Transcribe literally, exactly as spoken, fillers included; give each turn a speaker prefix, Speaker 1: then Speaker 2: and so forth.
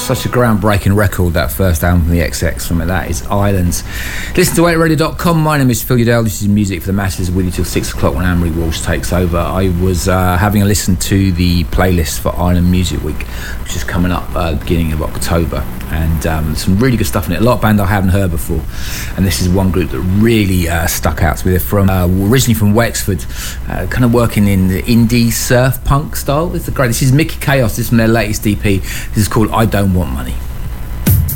Speaker 1: such a groundbreaking record, that first album from the X X. From it, that is Islands. Listen to eight radio dot com. My name is Phil Udell. This is Music for the Masses with you till six o'clock when Anne-Marie Walsh takes over. I was uh, having a listen to the playlist for Island Music Week, which is coming up uh, at the beginning of October, and um, some really good stuff in it. A lot of bands I haven't heard before, and this is one group that really uh, stuck out to me. They're from uh, originally from Wexford, uh, kind of working in the indie surf punk style. It's great. This is Mickey Chaos. This is from their latest E P. This is called I Don't Want Money.